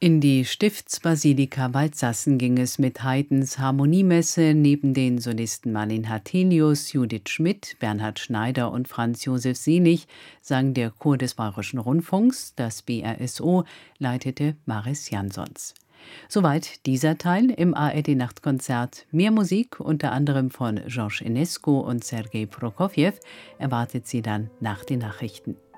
In die Stiftsbasilika Waldsassen ging es mit Haydns Harmoniemesse. Neben den Solisten Marlin Hartelius, Judith Schmidt, Bernhard Schneider und Franz Josef Seelig sang der Chor des Bayerischen Rundfunks. Das BRSO leitete Maris Jansons. Soweit dieser Teil im ARD-Nachtkonzert. Mehr Musik, unter anderem von Georges Enescu und Sergei Prokofjew, erwartet Sie dann nach den Nachrichten.